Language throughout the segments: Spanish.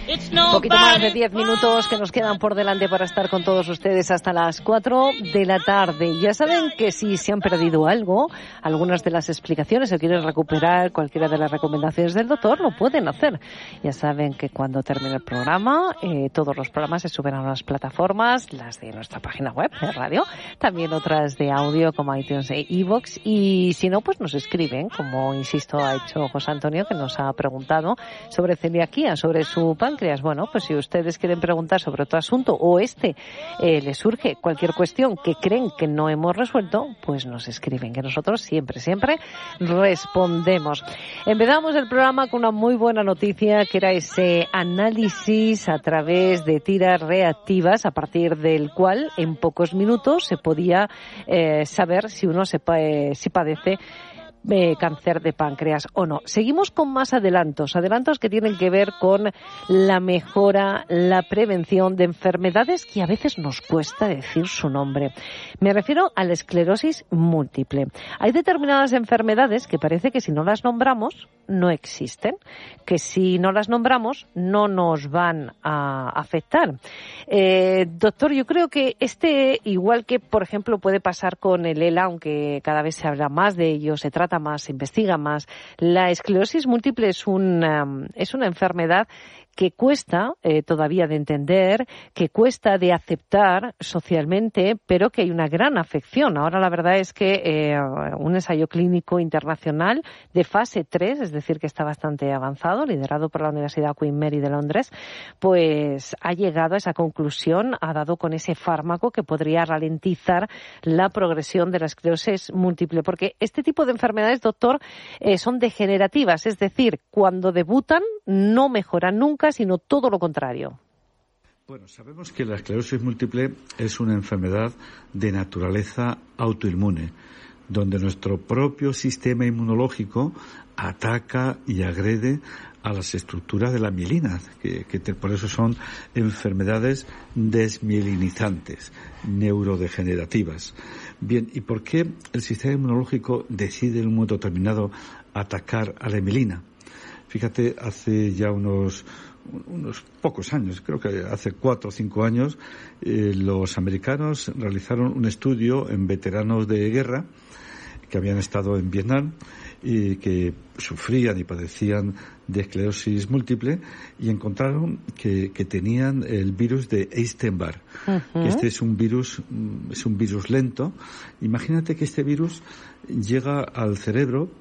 Un poquito más de 10 minutos que nos quedan por delante para estar con todos ustedes hasta las 4 de la tarde. Ya saben que si se han perdido algo, algunas de las explicaciones o quieren recuperar cualquiera de las recomendaciones del doctor, lo pueden hacer. Ya saben que cuando termine el programa, todos los programas se suben a unas plataformas, las de nuestra página web de radio, también otras de audio como iTunes e iVoox, y si no, pues nos escriben, como insisto ha hecho José Antonio, que nos ha preguntado sobre celiaquía, sobre su páncreas. Bueno, pues si ustedes quieren preguntar sobre otro asunto o les surge cualquier cuestión que creen que no hemos resuelto, pues nos escriben, que nosotros siempre respondemos. Empezamos el programa con una muy buena noticia, que era ese análisis a través de tiras reactivas, a partir del cual en pocos minutos se podía saber si uno si padece cáncer de páncreas o no. Seguimos con más adelantos que tienen que ver con la mejora, la prevención de enfermedades que a veces nos cuesta decir su nombre. Me refiero a la esclerosis múltiple. Hay determinadas enfermedades que parece que si no las nombramos no existen, que si no las nombramos no nos van a afectar. Doctor, yo creo que igual que por ejemplo puede pasar con el ELA, aunque cada vez se habla más de ello, se trata más, se investiga más, la esclerosis múltiple es una enfermedad que cuesta todavía de entender, que cuesta de aceptar socialmente, pero que hay una gran afección. Ahora la verdad es que un ensayo clínico internacional de fase 3, es decir, que está bastante avanzado, liderado por la Universidad Queen Mary de Londres, pues ha llegado a esa conclusión, ha dado con ese fármaco que podría ralentizar la progresión de la esclerosis múltiple. Porque este tipo de enfermedades, doctor, son degenerativas, es decir, cuando debutan no mejoran nunca, sino todo lo contrario. Bueno, sabemos que la esclerosis múltiple es una enfermedad de naturaleza autoinmune, donde nuestro propio sistema inmunológico ataca y agrede a las estructuras de la mielina, que por eso son enfermedades desmielinizantes, neurodegenerativas. Bien, ¿y por qué el sistema inmunológico decide en un momento determinado atacar a la mielina? Fíjate, hace ya unos pocos años, creo que hace 4 o 5 años, los americanos realizaron un estudio en veteranos de guerra que habían estado en Vietnam y que sufrían y padecían de esclerosis múltiple, y encontraron que tenían el virus de Epstein-Barr. Uh-huh. Este es un virus lento. Imagínate que este virus llega al cerebro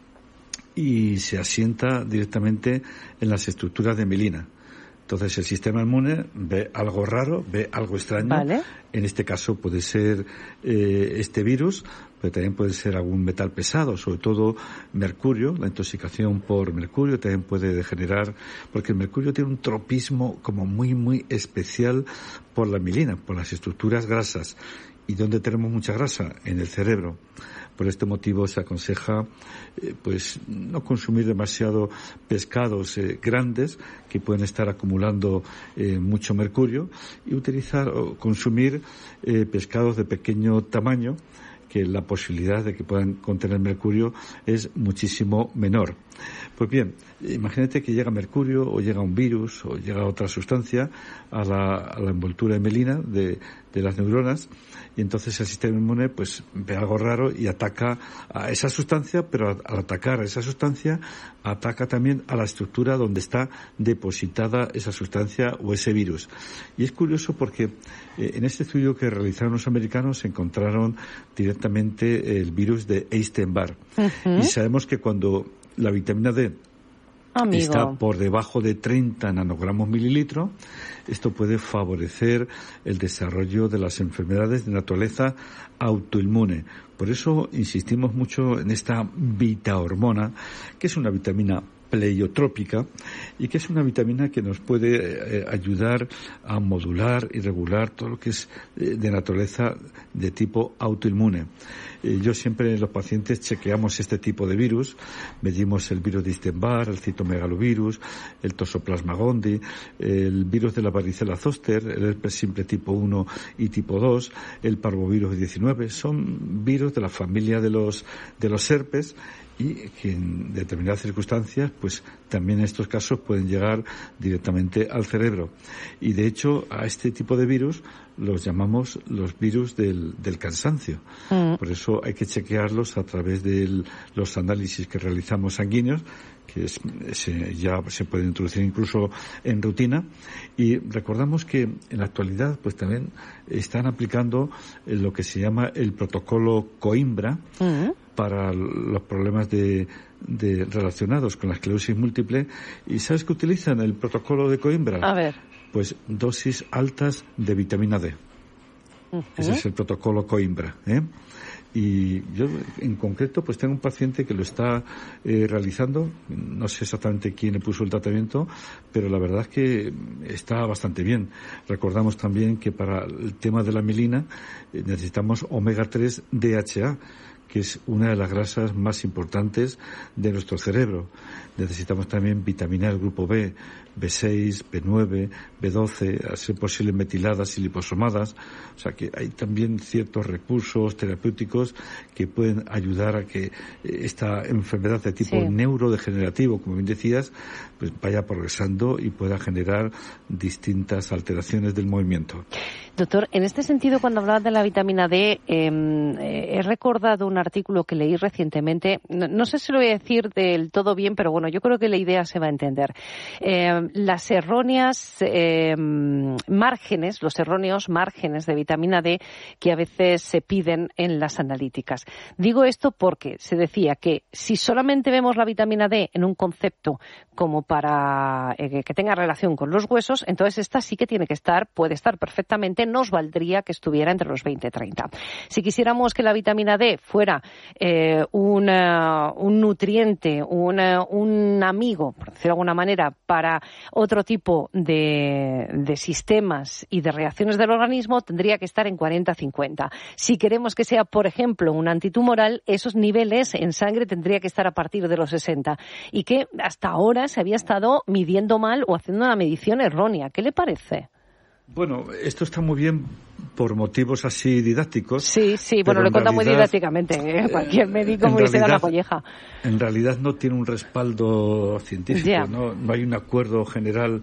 y se asienta directamente en las estructuras de mielina. Entonces el sistema inmune ve algo raro, ve algo extraño. Vale. En este caso puede ser este virus, pero también puede ser algún metal pesado, sobre todo mercurio. La intoxicación por mercurio también puede degenerar, porque el mercurio tiene un tropismo como muy especial por la mielina, por las estructuras grasas. ¿Y dónde tenemos mucha grasa? En el cerebro. Por este motivo se aconseja pues no consumir demasiado pescados grandes que pueden estar acumulando mucho mercurio, y utilizar o consumir pescados de pequeño tamaño, que la posibilidad de que puedan contener mercurio es muchísimo menor. Pues bien, imagínate que llega mercurio o llega un virus o llega otra sustancia a la envoltura de mielina de las neuronas, y entonces el sistema inmune pues ve algo raro y ataca a esa sustancia, pero al atacar a esa sustancia ataca también a la estructura donde está depositada esa sustancia o ese virus. Y es curioso porque en este estudio que realizaron los americanos se encontraron directamente el virus de Epstein-Barr. Uh-huh. Y sabemos que cuando la vitamina D está por debajo de 30 nanogramos mililitro, esto puede favorecer el desarrollo de las enfermedades de naturaleza autoinmune. Por eso insistimos mucho en esta vitahormona, que es una vitamina pleiotrópica y que es una vitamina que nos puede ayudar a modular y regular todo lo que es de naturaleza de tipo autoinmune. Yo siempre en los pacientes chequeamos este tipo de virus, medimos el virus de Epstein-Barr, el citomegalovirus, el Toxoplasma gondii, el virus de la varicela zoster, el herpes simple tipo 1 y tipo 2, el parvovirus 19, son virus de la familia de los herpes, y que en determinadas circunstancias, pues también en estos casos pueden llegar directamente al cerebro. Y de hecho, a este tipo de virus los llamamos los virus del cansancio. Por eso hay que chequearlos a través de los análisis que realizamos sanguíneos, que ya se pueden introducir incluso en rutina. Y recordamos que en la actualidad pues también están aplicando lo que se llama el protocolo Coimbra para los problemas relacionados con la esclerosis múltiple. ¿Y sabes qué utilizan el protocolo de Coimbra? A ver. Pues dosis altas de vitamina D. Ese es el protocolo Coimbra, Y yo, en concreto, pues tengo un paciente que lo está realizando. No sé exactamente quién le puso el tratamiento, pero la verdad es que está bastante bien. Recordamos también que para el tema de la mielina necesitamos omega 3 DHA, que es una de las grasas más importantes de nuestro cerebro. Necesitamos también vitamina del grupo B, B6, B9, B12, a ser posible metiladas y liposomadas. O sea que hay también ciertos recursos terapéuticos que pueden ayudar a que esta enfermedad de tipo neurodegenerativo, como bien decías, pues vaya progresando y pueda generar distintas alteraciones del movimiento. Doctor, en este sentido, cuando hablaba de la vitamina D, he recordado un artículo que leí recientemente. No sé si lo voy a decir del todo bien, pero bueno, yo creo que la idea se va a entender. Las erróneas los erróneos márgenes de vitamina D que a veces se piden en las analíticas. Digo esto porque se decía que si solamente vemos la vitamina D en un concepto como para que tenga relación con los huesos, entonces esta sí que puede estar perfectamente, nos valdría que estuviera entre los 20 y 30. Si quisiéramos que la vitamina D fuera un nutriente, un amigo, por decirlo de alguna manera, para otro tipo de sistemas y de reacciones del organismo, tendría que estar en 40-50. Si queremos que sea, por ejemplo, un antitumoral, esos niveles en sangre tendría que estar a partir de los 60. Y que hasta ahora se había estado midiendo mal o haciendo una medición errónea. ¿Qué le parece? Bueno, esto está muy bien por motivos así didácticos. Sí, bueno, lo cuenta muy didácticamente. Cualquier médico me hubiese dado la colleja. En realidad no tiene un respaldo científico, no hay un acuerdo general.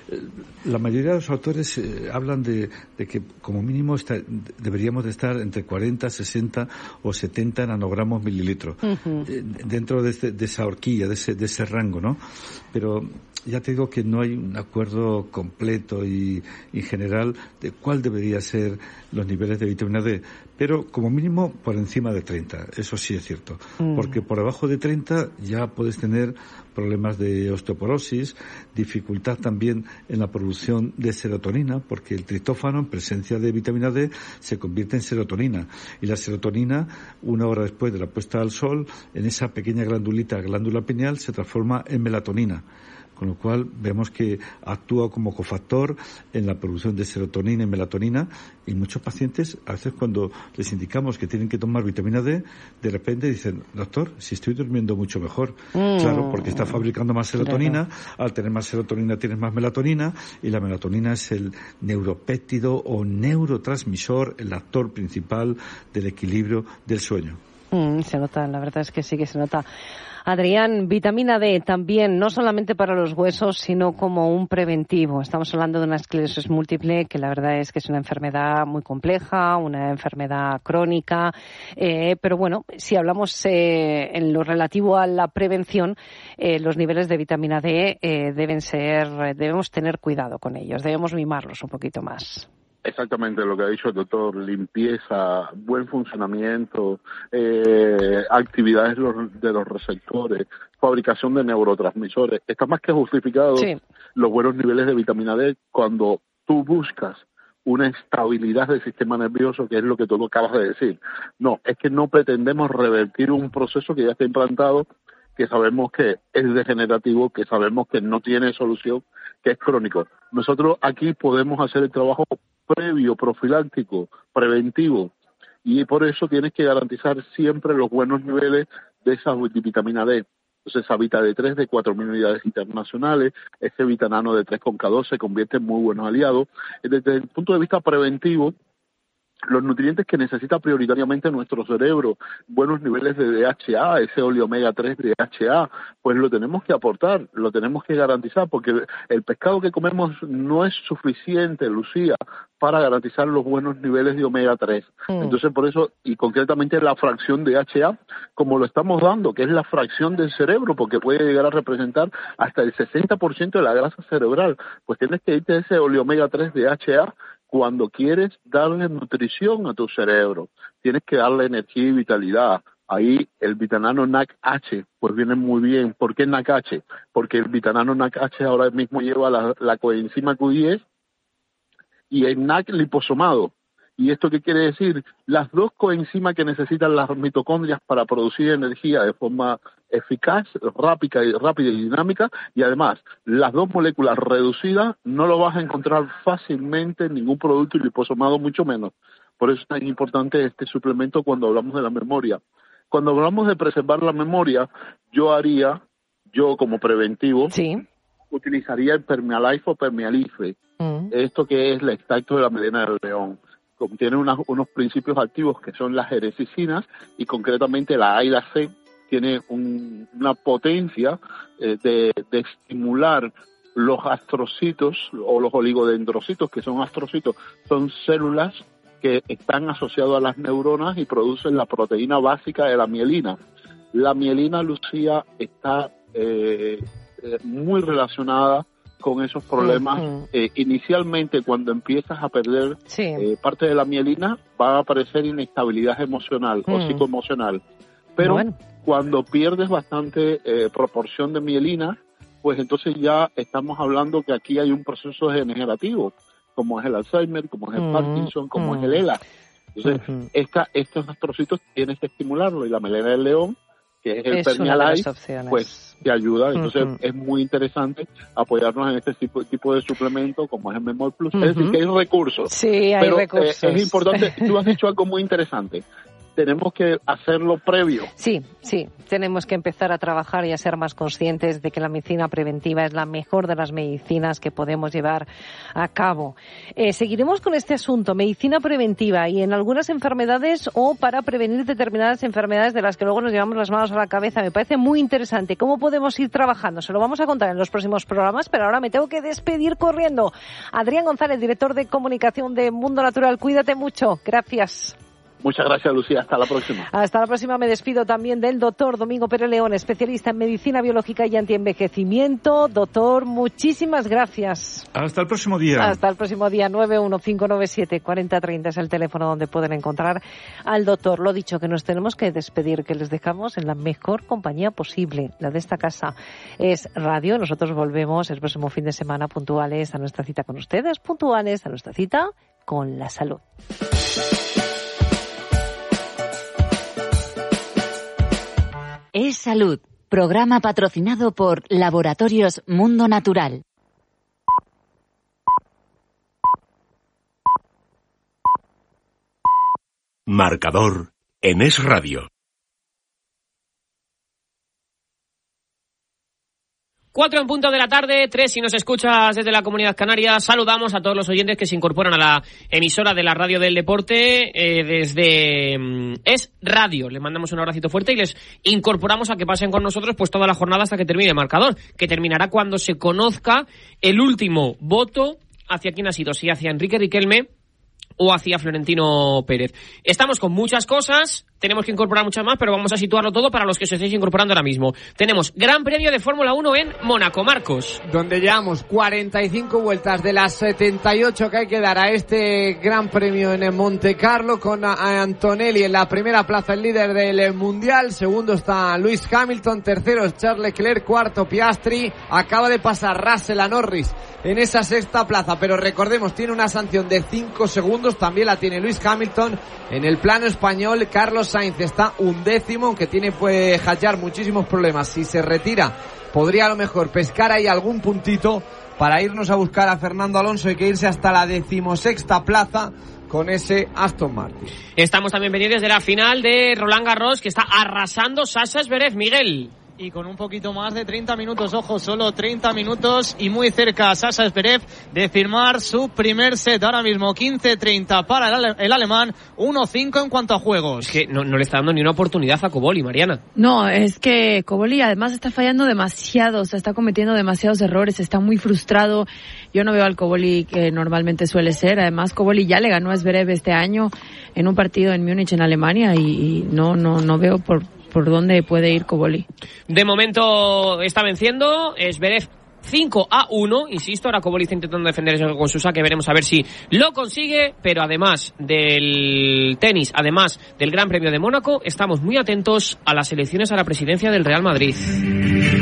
La mayoría de los autores hablan de que como mínimo deberíamos de estar entre 40, 60 o 70 nanogramos mililitro, dentro de esa horquilla, de ese rango, ¿no? Pero ya te digo que no hay un acuerdo completo y general de cuál debería ser los niveles de vitamina D, pero como mínimo por encima de 30, eso sí es cierto, porque por debajo de 30 ya puedes tener problemas de osteoporosis, dificultad también en la producción de serotonina, porque el triptófano en presencia de vitamina D se convierte en serotonina, y la serotonina, una hora después de la puesta al sol, en esa pequeña glándula pineal, se transforma en melatonina. Con lo cual vemos que actúa como cofactor en la producción de serotonina y melatonina, y muchos pacientes, a veces cuando les indicamos que tienen que tomar vitamina D, de repente dicen, doctor, si estoy durmiendo mucho mejor. Claro, porque está fabricando más serotonina, al tener más serotonina tienes más melatonina, y la melatonina es el neuropéptido o neurotransmisor, el actor principal del equilibrio del sueño. Se nota, la verdad es que sí que se nota. Adrián, vitamina D también, no solamente para los huesos, sino como un preventivo. Estamos hablando de una esclerosis múltiple, que la verdad es que es una enfermedad muy compleja, una enfermedad crónica, pero bueno, si hablamos en lo relativo a la prevención, los niveles de vitamina D debemos tener cuidado con ellos, debemos mimarlos un poquito más. Exactamente lo que ha dicho el doctor, limpieza, buen funcionamiento, actividades de los receptores, fabricación de neurotransmisores. Está más que justificado los buenos niveles de vitamina D cuando tú buscas una estabilidad del sistema nervioso, que es lo que tú acabas de decir. No, es que no pretendemos revertir un proceso que ya está implantado, que sabemos que es degenerativo, que sabemos que no tiene solución, que es crónico. Nosotros aquí podemos hacer el trabajo previo, profiláctico, preventivo, y por eso tienes que garantizar siempre los buenos niveles de esa vitamina D. Entonces, esa Vita D3 de 4.000 unidades internacionales, ese Vitanano de 3,2 se convierte en muy buenos aliados. Desde el punto de vista preventivo, los nutrientes que necesita prioritariamente nuestro cerebro, buenos niveles de DHA, ese omega 3 DHA, pues lo tenemos que aportar, lo tenemos que garantizar, porque el pescado que comemos no es suficiente, Lucía, para garantizar los buenos niveles de omega 3. Entonces, por eso, y concretamente la fracción de DHA, como lo estamos dando, que es la fracción del cerebro, porque puede llegar a representar hasta el 60% de la grasa cerebral, pues tienes que irte a ese omega 3 DHA cuando quieres darle nutrición a tu cerebro. Tienes que darle energía y vitalidad. Ahí el Vitanano NAC-H, pues viene muy bien. ¿Por qué NAC-H? Porque el Vitanano NAC-H ahora mismo lleva la coenzima Q10 y el NAC liposomado. ¿Y esto qué quiere decir? Las dos coenzimas que necesitan las mitocondrias para producir energía de forma eficaz, rápida y dinámica, y además las dos moléculas reducidas no lo vas a encontrar fácilmente en ningún producto liposomado, mucho menos. Por eso es tan importante este suplemento cuando hablamos de la memoria. Cuando hablamos de preservar la memoria, yo como preventivo, sí, utilizaría el Permealife o Permealife. Esto que es el extracto de la melena del león. Contiene unos principios activos que son las erecicinas y concretamente la AIDA-C tiene una potencia de estimular los astrocitos o los oligodendrocitos, que son astrocitos, son células que están asociadas a las neuronas y producen la proteína básica de la mielina. La mielina, Lucía, está muy relacionada con esos problemas. Inicialmente, cuando empiezas a perder parte de la mielina, va a aparecer inestabilidad emocional o psicoemocional. Pero cuando pierdes bastante proporción de mielina, pues entonces ya estamos hablando que aquí hay un proceso degenerativo, como es el Alzheimer, como es el Parkinson, como es el ELA. Entonces, estos astrocitos tienes que estimularlo, y la melena del león, que es el Permealife, pues te ayuda. Entonces es muy interesante apoyarnos en este tipo de suplemento como es el Memor Plus. Es decir, que hay recursos. Sí, hay recursos. Es importante, tú has dicho algo muy interesante. Tenemos que hacerlo previo. Sí, tenemos que empezar a trabajar y a ser más conscientes de que la medicina preventiva es la mejor de las medicinas que podemos llevar a cabo. Seguiremos con este asunto, medicina preventiva, y en algunas enfermedades o para prevenir determinadas enfermedades de las que luego nos llevamos las manos a la cabeza. Me parece muy interesante. ¿Cómo podemos ir trabajando? Se lo vamos a contar en los próximos programas, pero ahora me tengo que despedir corriendo. Adrián González, director de comunicación de Mundo Natural. Cuídate mucho. Gracias. Muchas gracias, Lucía. Hasta la próxima. Hasta la próxima. Me despido también del doctor Domingo Pérez León, especialista en medicina biológica y antienvejecimiento. Doctor, muchísimas gracias. Hasta el próximo día. Hasta el próximo día. 915974030 es el teléfono donde pueden encontrar al doctor. Lo dicho, que nos tenemos que despedir, que les dejamos en la mejor compañía posible, la de esta casa. Es radio. Nosotros volvemos el próximo fin de semana puntuales a nuestra cita con ustedes, puntuales a nuestra cita con la salud. Es Salud, programa patrocinado por Laboratorios Mundo Natural. Marcador en Es Radio. 4 en punto de la tarde, 3 si nos escuchas desde la Comunidad Canaria. Saludamos a todos los oyentes que se incorporan a la emisora de la Radio del Deporte desde Es Radio. Les mandamos un abracito fuerte y les incorporamos a que pasen con nosotros pues toda la jornada hasta que termine el marcador, que terminará cuando se conozca el último voto hacia quién ha sido, si hacia Enrique Riquelme o hacia Florentino Pérez. Estamos con muchas cosas, tenemos que incorporar muchas más, pero vamos a situarlo todo para los que se estéis incorporando ahora mismo. Tenemos Gran Premio de Fórmula 1 en Mónaco, Marcos. Donde llevamos 45 vueltas de las 78 que hay que dar a este Gran Premio en Monte Carlo, con Antonelli en la primera plaza, el líder del Mundial. Segundo está Lewis Hamilton, tercero es Charles Leclerc, cuarto Piastri. Acaba de pasar Russell a Norris en esa sexta plaza, pero recordemos, tiene una sanción de 5 segundos, también la tiene Lewis Hamilton. En el plano español, Carlos Sainz está 11º, aunque puede hallar muchísimos problemas. Si se retira, podría a lo mejor pescar ahí algún puntito para irnos a buscar a Fernando Alonso. Hay que irse hasta la 16ª plaza con ese Aston Martin. Estamos también pendientes de la final de Roland Garros, que está arrasando Sasha Zverev, Miguel. Y con un poquito más de 30 minutos, ojo, solo 30 minutos y muy cerca Sasha Zverev de firmar su primer set. Ahora mismo 15-30 para el alemán, 1-5 en cuanto a juegos. Es que no le está dando ni una oportunidad a Cobolli, Mariana. No, es que Cobolli además está fallando demasiado, o sea, está cometiendo demasiados errores, está muy frustrado. Yo no veo al Cobolli que normalmente suele ser. Además, Cobolli ya le ganó a Zverev este año en un partido en Múnich, en Alemania, y no veo por dónde puede ir Cobolli. De momento está venciendo Zverev 5-1, insisto, ahora Cobolli está intentando defender eso con su saque, veremos a ver si lo consigue, pero además del tenis, además del Gran Premio de Mónaco, estamos muy atentos a las elecciones a la presidencia del Real Madrid.